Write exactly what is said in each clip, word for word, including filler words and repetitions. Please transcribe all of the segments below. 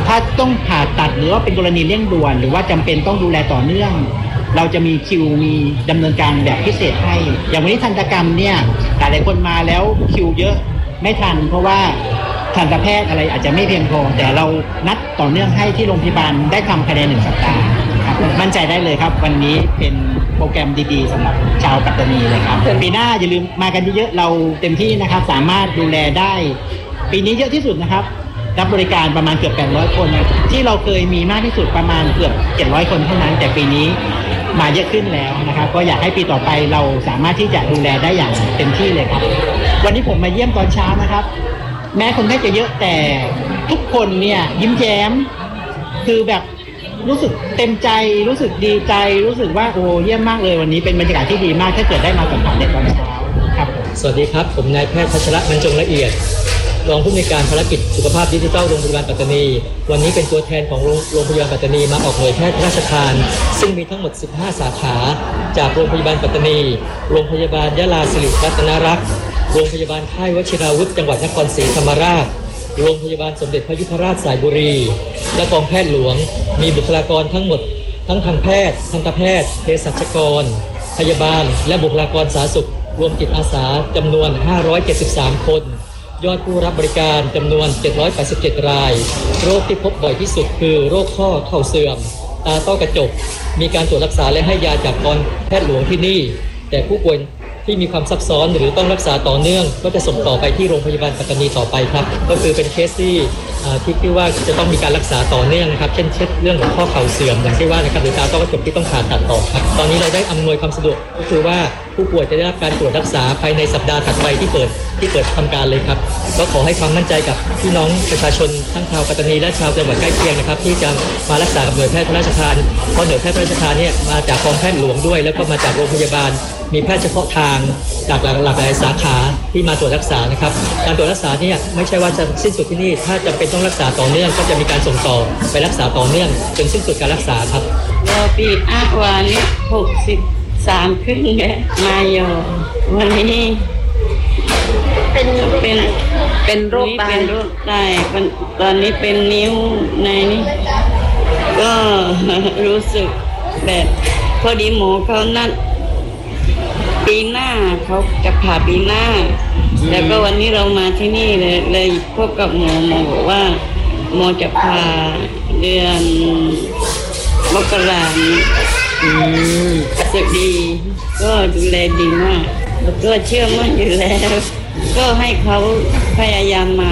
ถ้าต้องผ่าตัดหรือว่าเป็นกรณีเร่งด่วนหรือว่าจำเป็นต้องดูแลต่อเนื่องเราจะมีคิวมีดำเนินการแบบพิเศษให้อย่างวันนี้ทันตกรรมเนี่ยหลายๆคนมาแล้วคิวเยอะไม่ทันเพราะว่าทันตแพทย์อะไรอาจจะไม่เพียงพอแต่เรานัดต่อเนื่องให้ที่โรงพยาบาลได้ทำภายในหนึ่งสัปดาห์ครับมั่นใจได้เลยครับวันนี้เป็นโปรแกรมดีๆสำหรับชาวปัตตานีเลยครับปีหน้าอย่าลืมมากันเยอะๆเราเต็มที่นะครับสามารถดูแลได้ปีนี้เยอะที่สุดนะครับรับบริการประมาณเกือบแปดร้อยคนที่เราเคยมีมากที่สุดประมาณเกือบเจ็ดร้อยคนเท่านั้นแต่ปีนี้มาเยอะขึ้นแล้วนะครับก็อยากให้ปีต่อไปเราสามารถที่จะดูแลได้อย่างเต็มที่เลยครับวันนี้ผมมาเยี่ยมตอนเช้านะครับแม้คนแค่จะเยอะแต่ทุกคนเนี่ยยิ้มแย้มคือแบบรู้สึกเต็มใจรู้สึกดีใจรู้สึกว่าโอ้เยี่ยมมากเลยวันนี้เป็นบรรยากาศที่ดีมากถ้าเกิดได้มาสัมผัสในตอนเช้าครับสวัสดีครับผมนายแพทย์พัชระบรรจงละเอียดรองผู้อำนวยการภารกิจสุขภาพดิจิทัลโรงพยาบาลปัตตานีวันนี้เป็นตัวแทนของโรงพยาบาลปัตตานีมาออกหน่วยแพทย์พระราชทานซึ่งมีทั้งหมดสิบห้าสาขาจากโรงพยาบาลปัตตานีโรงพยาบาลยะลาสิริรัตนรักษ์โรงพยาบาลค่ายวชิราวุธจังหวัดนครศรีธรรมราชโรงพยาบาลสมเด็จพระยุพราชสายบุรีและกองแพทย์หลวงมีบุคลากรทั้งหมดทั้งทางแพทย์ทันตแพทย์เภสัชกรพยาบาลและบุคลากรสาธารณสุขรวมจิตอาสาจำนวนห้าร้อยเจ็ดสิบสามคนยอดผู้รับบริการจำนวนเจ็ดร้อยแปดสิบเจ็ดรายโรคที่พบบ่อยที่สุดคือโรคข้อเข่าเสื่อมตาต้อกระจกมีการตรวจรักษาและให้ยาจากกองแพทย์หลวงที่นี่แต่ผู้ป่วยที่มีความซับซ้อนหรือต้องรักษาต่อเนื่องก็จะส่งต่อไปที่โรงพยาบาลปัตตานีต่อไปครับก็คือเป็นเคสที่ที่ที่ว่าจะต้องมีการรักษาต่อเนื่องนะครับเช่นเช่นเรื่องของข้อเข่าเสื่อมอย่างที่ว่านะครับหรือตาต้อกระจกที่ต้องผ่าตัดต่อครับตอนนี้เราได้อำนวยความสะดวกก็คือว่าผู้ป่วยจะได้รับการตรวจรักษาภายในสัปดาห์ถัดไปที่เปิดที่เปิดทำการเลยครับก็ขอให้ความมั่นใจกับพี่น้องประชาชนทั้งชาวปัตตานีและชาวจังหวัดใกล้เคียงนะครับที่จะมารักษากับหน่วยแพทย์พระราชทานเพราะหน่วยแพทย์พระราชทานเนี่ยมาจากกองแพทย์หลวงด้วยแล้วก็มาจากโรงพยาบาลมีแพทย์เฉพาะทางจากหลากหลายสาขาที่มาตรวจรักษานะครับการตรวจรักษาเนี่ยไม่ใช่ว่าจะสิ้นสุดที่นี่ถ้าจำเป็นต้องรักษาต่อเนื่องก็จะมีการส่งต่อไปรักษาต่อเนื่องจนสิ้นสุดการรักษาครับเราปีอาควานี้หกสิบสามครึ่งแกมาโยวันนี้เป็นเป็นเป็นโรคไตเป็นโรคไตตอนนี้เป็นนิ้วในนี้ก็รู้สึกแบบพอดีหมอเขานัดปีหน้าเขาจะผ่าปีหน้าแล้วก็วันนี้เรามาที่นี่เลยเลยพบกับหมอหมอบอกว่าหมอจะผ่าเดือนมกราคมรู้สึกดีก็ดูแลดีมากแล้วก็เชื่อมั่นอยู่แล้วก็ให้เขาพยายามมา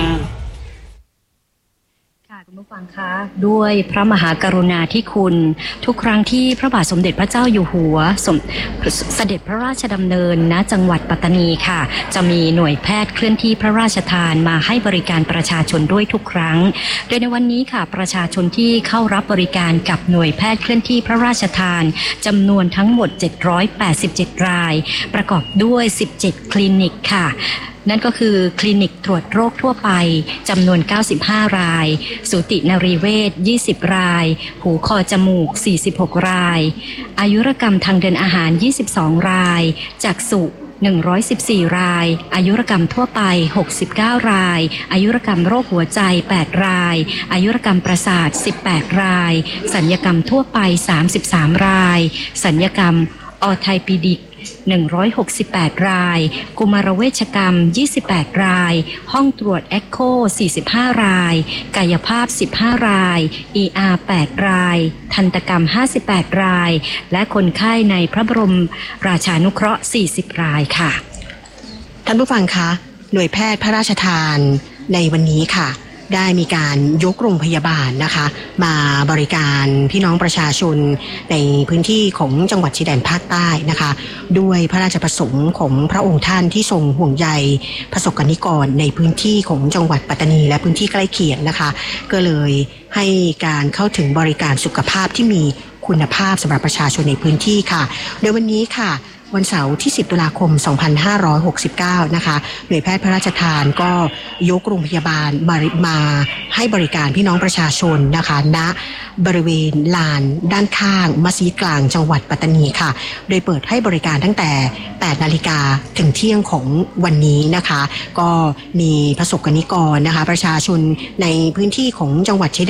คุณผู้ฟังคะด้วยพระมหากรุณาธิคุณทุกครั้งที่พระบาทสมเด็จพระเจ้าอยู่หัวเสด็จพระราชดำเนินณจังหวัดปัตตานีค่ะจะมีหน่วยแพทย์เคลื่อนที่พระราชทานมาให้บริการประชาชนด้วยทุกครั้งโดยในวันนี้ค่ะประชาชนที่เข้ารับบริการกับหน่วยแพทย์เคลื่อนที่พระราชทานจำนวนทั้งหมดเจ็ดร้อยแปดสิบเจ็ดรายประกอบด้วยสิบเจ็ดคลินิกค่ะนั่นก็คือคลินิกตรวจโรคทั่วไปจำนวนเก้าสิบห้ารายสูตินรีเวชยี่สิบรายหูคอจมูกสี่สิบหกรายอายุรกรรมทางเดินอาหารยี่สิบสองรายจักษุหนึ่งร้อยสิบสี่รายอายุรกรรมทั่วไปหกสิบเก้ารายอายุรกรรมโรคหัวใจแปดรายอายุรกรรมประสาทสิบแปดรายศัลยกรรมทั่วไปสามสิบสามรายศัลยกรรมออไทปิดิกหนึ่งร้อยหกสิบแปดรายกุมารเวชกรรมยี่สิบแปดรายห้องตรวจเอ็กโคสี่สิบห้ารายกายภาพสิบห้าราย อี อาร์ แปดรายทันตกรรมห้าสิบแปดรายและคนไข้ในพระบรมราชานุเคราะห์สี่สิบรายค่ะท่านผู้ฟังคะหน่วยแพทย์พระราชทานในวันนี้ค่ะได้มีการยกโรงพยาบาลนะคะมาบริการพี่น้องประชาชนในพื้นที่ของจังหวัดชายแดนภาคใต้นะคะด้วยพระราชประสงค์ของพระองค์ท่านที่ทรงห่วงใยประสบกนิกรในพื้นที่ของจังหวัดปัตตานีและพื้นที่ใกล้เคียงนะคะก็เลยให้การเข้าถึงบริการสุขภาพที่มีคุณภาพสำหรับประชาชนในพื้นที่ค่ะโดยวันนี้ค่ะวันเสาร์ที่สิบตุลาคมสองพันห้าร้อยหกสิบเก้านะคะหน่วยแพทย์พระราชทานก็ยกโรงพยาบาลมามาให้บริการพี่น้องประชาชนนะคะณบริเวณลานด้านข้างมัสยิดกลางจังหวัดปัตตานีค่ะโดยเปิดให้บริการตั้งแต่แปดนาฬิกาถึงเที่ยงของวันนี้นะคะก็มีประสบกนิกรนะคะประชาชนในพื้นที่ของจังหวัดชายแดนภาคใ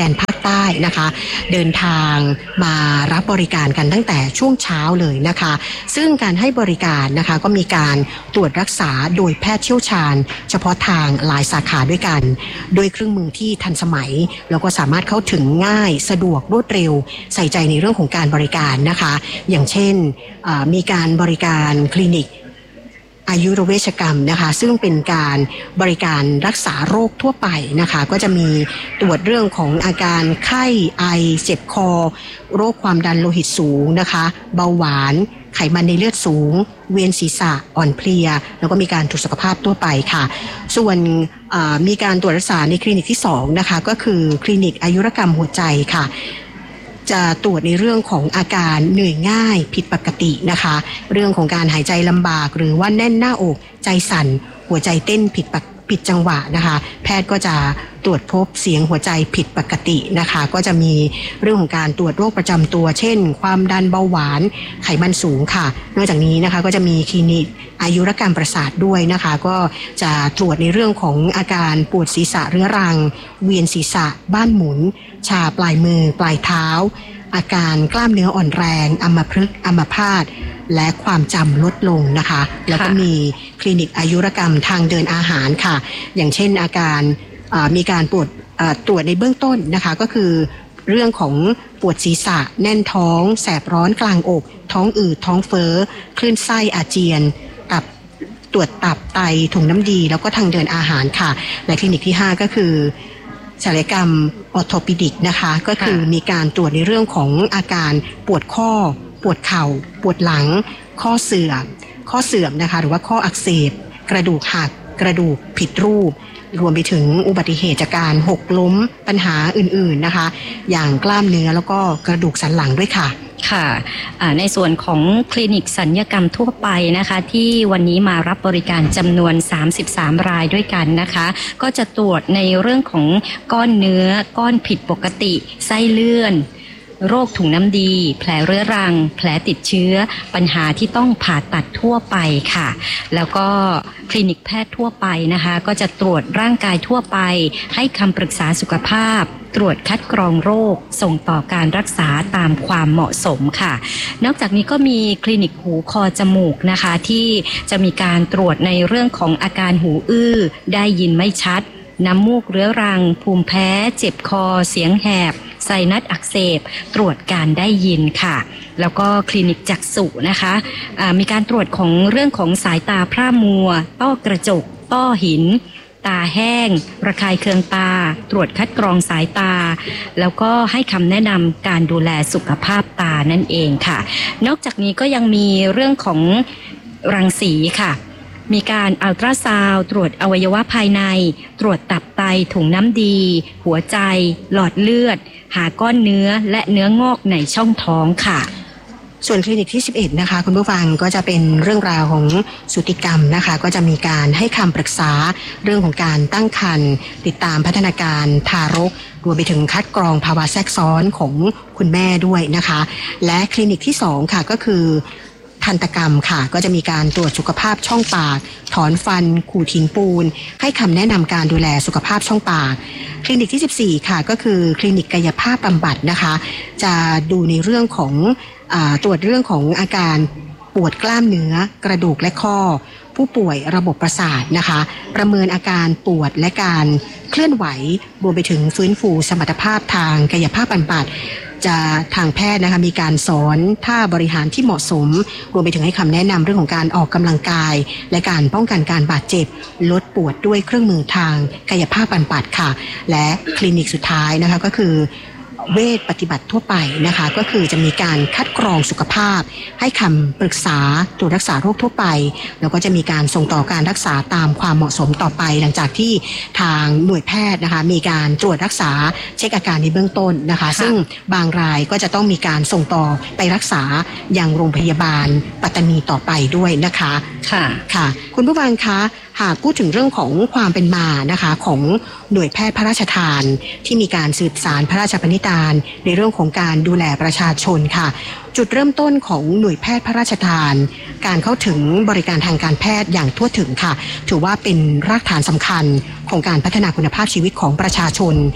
ใต้นะคะเดินทางมารับบริการกันตั้งแต่ช่วงเช้าเลยนะคะซึ่งการให้บริการนะคะก็มีการตรวจรักษาโดยแพทย์เชี่ยวชาญเฉพาะทางหลายสาขาด้วยกันโดยเครื่องมือที่ทันสมัยแล้วก็สามารถเข้าถึงง่ายสะดวกรวดเร็วใส่ใจในเรื่องของการบริการนะคะอย่างเช่นมีการบริการคลินิกอายุรเวชกรรมนะคะซึ่งเป็นการบริการรักษาโรคทั่วไปนะคะก็จะมีตรวจเรื่องของอาการไข้ไอเจ็บคอโรคความดันโลหิตสูงนะคะเบาหวานไขมันในเลือดสูงเวียนศีรษะอ่อนเพลียแล้วก็มีการตรวจสุขภาพทั่วไปค่ะส่วนมีการตรวจรักษาในคลินิกที่สองนะคะก็คือคลินิกอายุรกรรมหัวใจค่ะจะตรวจในเรื่องของอาการเหนื่อยง่ายผิดปกตินะคะเรื่องของการหายใจลำบากหรือว่าแน่นหน้าอกใจสั่นหัวใจเต้นผิดผิดจังหวะนะคะแพทย์ก็จะตรวจพบเสียงหัวใจผิดปกตินะคะก็จะมีเรื่องของการตรวจโรคประจำตัวเช่นความดันเบาหวานไขมันสูงค่ะนอกจากนี้นะคะก็จะมีคลินิกอายุรกรรมประสาทด้วยนะคะก็จะตรวจในเรื่องของอาการปวดศีรษะเรื้อรังเวียนศีรษะบ้านหมุนชาปลายมือปลายเท้าอาการกล้ามเนื้ออ่อนแรงอัมพฤกษ์อัมพาตและความจำลดลงนะคะแล้วก็มีคลินิกอายุรกรรมทางเดินอาหารค่ะอย่างเช่นอาการมีการปวดตรวจในเบื้องต้นนะคะก็คือเรื่องของปวดศีรษะแน่นท้องแสบร้อนกลางอกท้องอืดท้องเฟ้อคลื่นไส้อาเจียนตับตรวจตับไตถุงน้ำดีแล้วก็ทางเดินอาหารค่ะและคลินิกที่ห้าก็คือศัลยกรรมออร์โทปิดิกนะคะก็คือมีการตรวจในเรื่องของอาการปวดข้อปวดเข่าปวดหลังข้อเสื่อมข้อเสื่อมนะคะหรือว่าข้ออักเสบกระดูกหักกระดูกผิดรูปรวมไปถึงอุบัติเหตุจากการหกล้มปัญหาอื่นๆนะคะอย่างกล้ามเนื้อแล้วก็กระดูกสันหลังด้วยค่ะค่ะในส่วนของคลินิกศัลยกรรมทั่วไปนะคะที่วันนี้มารับบริการจำนวนสามสิบสามรายด้วยกันนะคะก็จะตรวจในเรื่องของก้อนเนื้อก้อนผิดปกติไส้เลื่อนโรคถุงน้ำดีแผลเรื้อรังแผลติดเชื้อปัญหาที่ต้องผ่าตัดทั่วไปค่ะแล้วก็คลินิกแพทย์ทั่วไปนะคะก็จะตรวจร่างกายทั่วไปให้คำปรึกษาสุขภาพตรวจคัดกรองโรคส่งต่อการรักษาตามความเหมาะสมค่ะนอกจากนี้ก็มีคลินิกหูคอจมูกนะคะที่จะมีการตรวจในเรื่องของอาการหูอื้อได้ยินไม่ชัดน้ำมูกเรื้อรังภูมิแพ้เจ็บคอเสียงแหบไซนัสอักเสบตรวจการได้ยินค่ะแล้วก็คลินิกจักษุนะคะมีการตรวจของเรื่องของสายตาพร่ามัวต้อกระจกต้อหินตาแห้งระคายเคืองตาตรวจคัดกรองสายตาแล้วก็ให้คำแนะนำการดูแลสุขภาพตานั่นเองค่ะนอกจากนี้ก็ยังมีเรื่องของรังสีค่ะมีการอัลตราซาวด์ตรวจอวัยวะภายในตรวจตับไตถุงน้ำดีหัวใจหลอดเลือดหาก้อนเนื้อและเนื้องอกในช่องท้องค่ะส่วนคลินิกที่สิบเอ็ดนะคะคุณผู้ฟังก็จะเป็นเรื่องราวของสูติกรรมนะคะก็จะมีการให้คำปรึกษาเรื่องของการตั้งครรภ์ติดตามพัฒนาการทารกรวมไปถึงคัดกรองภาวะแทรกซ้อนของคุณแม่ด้วยนะคะและคลินิกที่สองค่ะก็คือทันตกรรมค่ะก็จะมีการตรวจสุขภาพช่องปากถอนฟันขูดหินปูนให้คำแนะนำการดูแลสุขภาพช่องปากคลินิกที่สิบสี่ค่ะก็คือคลินิกกายภาพบำบัดนะคะจะดูในเรื่องของอ่าตรวจเรื่องของอาการปวดกล้ามเนื้อกระดูกและข้อผู้ป่วยระบบประสาทนะคะประเมินอาการปวดและการเคลื่อนไหวรวมไปถึงฟื้นฟูสมรรถภาพทางกายภาพบำบัดจะทางแพทย์นะคะมีการสอนท่าบริหารที่เหมาะสมรวมไปถึงให้คำแนะนำเรื่องของการออกกำลังกายและการป้องกันการบาดเจ็บลดปวดด้วยเครื่องมือทางกายภาพบำบัดค่ะและคลินิกสุดท้ายนะคะก็คือเวชปฏิบัติทั่วไปนะคะก็คือจะมีการคัดกรองสุขภาพให้คำปรึกษาตรวจรักษาโรคทั่วไปแล้วก็จะมีการส่งต่อการรักษาตามความเหมาะสมต่อไปหลังจากที่ทางหน่วยแพทย์นะคะมีการตรวจรักษาเช็คอาการในเบื้องต้นนะคะซึ่งบางรายก็จะต้องมีการส่งต่อไปรักษายังโรงพยาบาลปัตตานีต่อไปด้วยนะคะค่ะค่ะคุณผู้ฟังคะหากพูดถึงเรื่องของความเป็นมานะคะของหน่วยแพทย์พระราชทานที่มีการสืบสารพระราชปณิธานในเรื่องของการดูแลประชาชนค่ะจุดเริ่มต้นของหน่วยแพทย์พระราชทานการเข้าถึงบริการทางการแพทย์อย่างทั่วถึงค่ะถือว่าเป็นรากฐานสำคัญของการพัฒนาคุณภาพชีวิตของประชาชน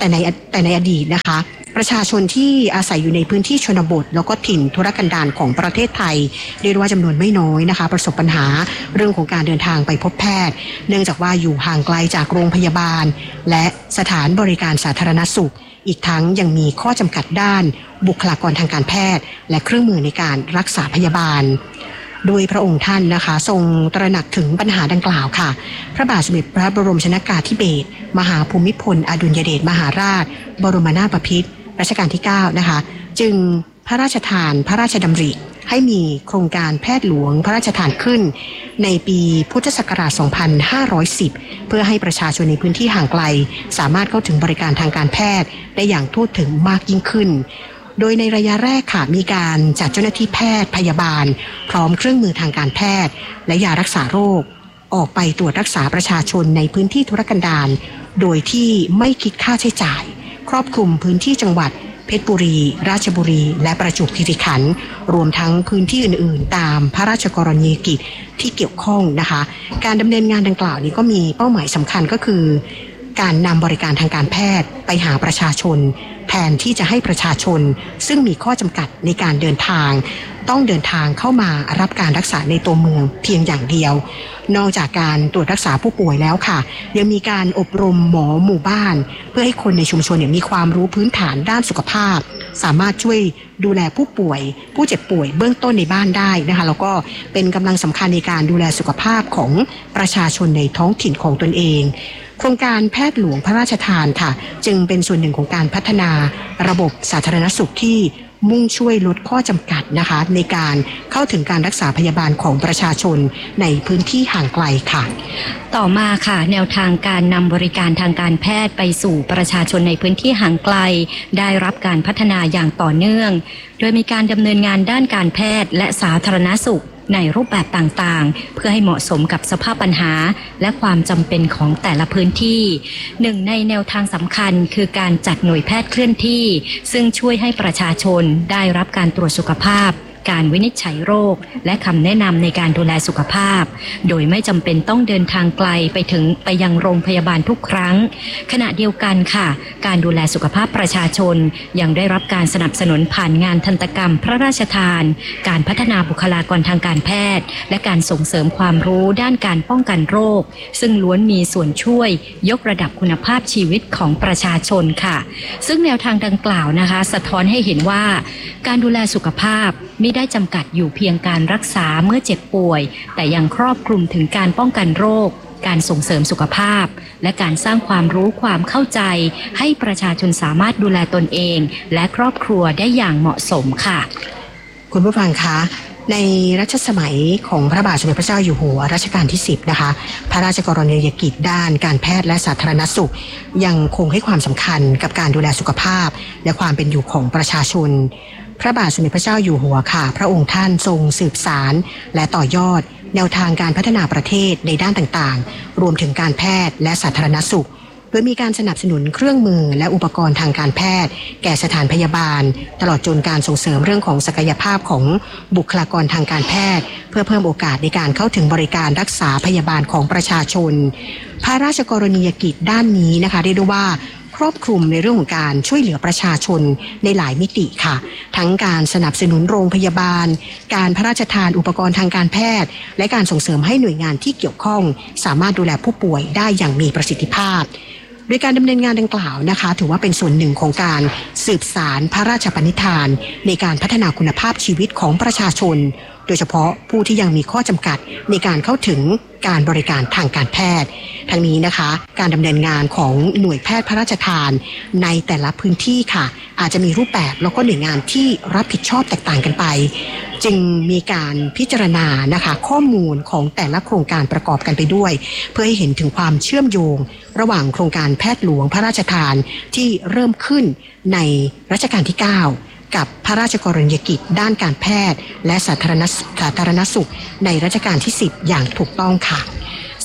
แต่ในแต่ในอดีตนะคะประชาชนที่อาศัยอยู่ในพื้นที่ชนบทแล้วก็ถิ่นทุรกันดารของประเทศไทยเรียกว่าจำนวนไม่น้อยนะคะประสบปัญหาเรื่องของการเดินทางไปพบแพทย์เนื่องจากว่าอยู่ห่างไกลจากโรงพยาบาลและสถานบริการสาธารณสุขอีกทั้งยังมีข้อจำกัดด้านบุคลากรทางการแพทย์และเครื่องมือในการรักษาพยาบาลโดยพระองค์ท่านนะคะทรงตระหนักถึงปัญหาดังกล่าวค่ะพระบาทสมเด็จพระบรมชนกาธิเบศรมหาภูมิพลอดุลยเดชมหาราชบรมนาถบพิตรรัชกาลที่เก้านะคะจึงพระราชทานพระราชดำริให้มีโครงการแพทย์หลวงพระราชทานขึ้นในปีพุทธศักราช สองพันห้าร้อยสิบ เพื่อให้ประชาชนในพื้นที่ห่างไกลสามารถเข้าถึงบริการทางการแพทย์ได้อย่างทั่วถึงมากยิ่งขึ้นโดยในระยะแรกค่ะมีการจัดเจ้าหน้าที่แพทย์พยาบาลพร้อมเครื่องมือทางการแพทย์และยารักษาโรคออกไปตรวจรักษาประชาชนในพื้นที่ทุรกันดารโดยที่ไม่คิดค่าใช้จ่ายครอบคลุมพื้นที่จังหวัดเพชรบุรีราชบุรีและประจวบคีรีขันธ์รวมทั้งพื้นที่อื่นๆตามพระราชกรณียกิจที่เกี่ยวข้องนะคะการดำเนินงานดังกล่าวนี้ก็มีเป้าหมายสำคัญก็คือการนำบริการทางการแพทย์ไปหาประชาชนแทนที่จะให้ประชาชนซึ่งมีข้อจำกัดในการเดินทางต้องเดินทางเข้ามารับการรักษาในตัวเมืองเพียงอย่างเดียวนอกจากการตรวจรักษาผู้ป่วยแล้วค่ะยังมีการอบรมหมอหมู่บ้านเพื่อให้คนในชุมชนเนี่ยมีความรู้พื้นฐานด้านสุขภาพสามารถช่วยดูแลผู้ป่วยผู้เจ็บป่วยเบื้องต้นในบ้านได้นะคะแล้วก็เป็นกำลังสำคัญในการดูแลสุขภาพของประชาชนในท้องถิ่นของตนเองโครงการแพทย์หลวงพระราชทานค่ะจึงเป็นส่วนหนึ่งของการพัฒนาระบบสาธารณสุขที่มุ่งช่วยลดข้อจำกัดนะคะในการเข้าถึงการรักษาพยาบาลของประชาชนในพื้นที่ห่างไกลค่ะต่อมาค่ะแนวทางการนำบริการทางการแพทย์ไปสู่ประชาชนในพื้นที่ห่างไกลได้รับการพัฒนาอย่างต่อเนื่องโดยมีการดำเนินงานด้านการแพทย์และสาธารณสุขในรูปแบบต่างๆเพื่อให้เหมาะสมกับสภาพปัญหาและความจำเป็นของแต่ละพื้นที่หนึ่งในแนวทางสำคัญคือการจัดหน่วยแพทย์เคลื่อนที่ซึ่งช่วยให้ประชาชนได้รับการตรวจสุขภาพการวินิจฉัยโรคและคำแนะนำในการดูแลสุขภาพโดยไม่จำเป็นต้องเดินทางไกลไปถึงไปยังโรงพยาบาลทุกครั้งขณะเดียวกันค่ะการดูแลสุขภาพประชาชนยังได้รับการสนับสนุนผ่านงานทันตกรรมพระราชทานการพัฒนาบุคลากรทางการแพทย์และการส่งเสริมความรู้ด้านการป้องกันโรคซึ่งล้วนมีส่วนช่วยยกระดับคุณภาพชีวิตของประชาชนค่ะซึ่งแนวทางดังกล่าวนะคะสะท้อนให้เห็นว่าการดูแลสุขภาพมิได้จำกัดอยู่เพียงการรักษาเมื่อเจ็บป่วยแต่ยังครอบคลุมถึงการป้องกันโรคการส่งเสริมสุขภาพและการสร้างความรู้ความเข้าใจให้ประชาชนสามารถดูแลตนเองและครอบครัวได้อย่างเหมาะสมค่ะคุณผู้ฟังคะในรัชสมัยของพระบาทสมเด็จพระเจ้าอยู่หัวรัชกาลที่สิบนะคะพระราชกรณียกิจด้านการแพทย์และสาธารณสุขยังคงให้ความสำคัญกับการดูแลสุขภาพและความเป็นอยู่ของประชาชนพระบาทสมเด็จพระเจ้าอยู่หัวค่ะพระองค์ท่านทรงสืบสารและต่อยอดแนวทางการพัฒนาประเทศในด้านต่างๆรวมถึงการแพทย์และสาธารณสุขโดยมีการสนับสนุนเครื่องมือและอุปกรณ์ทางการแพทย์แก่สถานพยาบาลตลอดจนการส่งเสริมเรื่องของศักยภาพของบุคลากรทางการแพทย์เพื่อเพิ่มโอกาสในการเข้าถึงบริการรักษาพยาบาลของประชาชนพระราชกรณียกิจด้านนี้นะคะเรียกได้ว่าครอบคลุมในเรื่องของการช่วยเหลือประชาชนในหลายมิติค่ะทั้งการสนับสนุนโรงพยาบาลการพระราชทานอุปกรณ์ทางการแพทย์และการส่งเสริมให้หน่วยงานที่เกี่ยวข้องสามารถดูแลผู้ป่วยได้อย่างมีประสิทธิภาพโดยการดำเนินงานดังกล่าวนะคะถือว่าเป็นส่วนหนึ่งของการสืบสารพระราชปณิธานในการพัฒนาคุณภาพชีวิตของประชาชนโดยเฉพาะผู้ที่ยังมีข้อจำกัดในการเข้าถึงการบริการทางการแพทย์ทั้งนี้นะคะการดำเนินงานของหน่วยแพทย์พระราชทานในแต่ละพื้นที่ค่ะอาจจะมีรูปแบบแล้วก็หน่วยงานที่รับผิดชอบแตกต่างกันไปจึงมีการพิจารณานะคะข้อมูลของแต่ละโครงการประกอบกันไปด้วยเพื่อให้เห็นถึงความเชื่อมโยงระหว่างโครงการแพทย์หลวงพระราชทานที่เริ่มขึ้นในรัชกาลที่เก้ากับพระราชกรณียกิจด้านการแพทย์และสาธารณสาธารณสุขในรัชกาลที่สิบอย่างถูกต้องค่ะส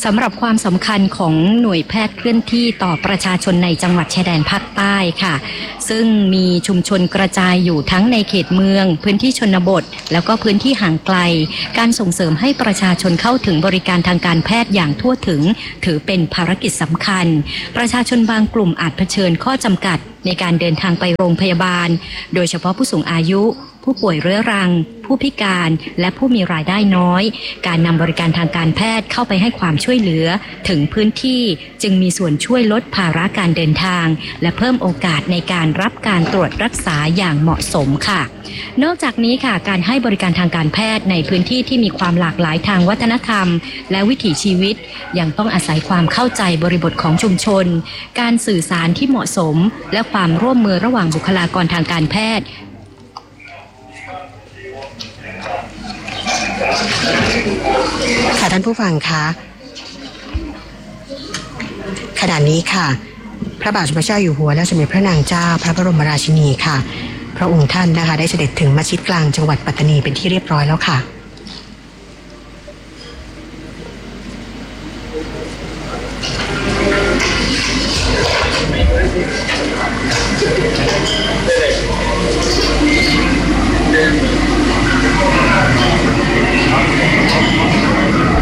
สำหรับความสำคัญของหน่วยแพทย์เคลื่อนที่ต่อประชาชนในจังหวัดชายแดนภาคใต้ค่ะซึ่งมีชุมชนกระจายอยู่ทั้งในเขตเมืองพื้นที่ชนบทแล้วก็พื้นที่ห่างไกลการส่งเสริมให้ประชาชนเข้าถึงบริการทางการแพทย์อย่างทั่วถึงถือเป็นภารกิจสำคัญประชาชนบางกลุ่มอาจเผชิญข้อจำกัดในการเดินทางไปโรงพยาบาลโดยเฉพาะผู้สูงอายุผู้ป่วยเรื้อรังผู้พิการและผู้มีรายได้น้อยการนำบริการทางการแพทย์เข้าไปให้ความช่วยเหลือถึงพื้นที่จึงมีส่วนช่วยลดภาระการเดินทางและเพิ่มโอกาสในการรับการตรวจรักษาอย่างเหมาะสมค่ะนอกจากนี้ค่ะการให้บริการทางการแพทย์ในพื้นที่ที่มีความหลากหลายทางวัฒนธรรมและวิถีชีวิตยังต้องอาศัยความเข้าใจบริบทของชุมชนการสื่อสารที่เหมาะสมและความร่วมมือระหว่างบุคลากรทางการแพทย์ค่ะท่านผู้ฟังคะขณะนี้ค่ะพระบาทสมเด็จพระเจ้าอยู่หัวและสมเด็จพระนางเจ้าพระบรมราชินีค่ะพระองค์ท่านนะคะได้เสด็จถึงมัสยิดกลางจังหวัดปัตตานีเป็นที่เรียบร้อยแล้วค่ะ